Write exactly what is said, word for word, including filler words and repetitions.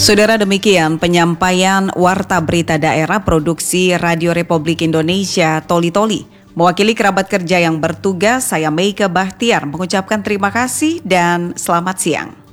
Saudara, demikian penyampaian Warta Berita Daerah Produksi Radio Republik Indonesia Toli Toli. Mewakili kerabat kerja yang bertugas, saya Meike Bahtiar mengucapkan terima kasih dan selamat siang.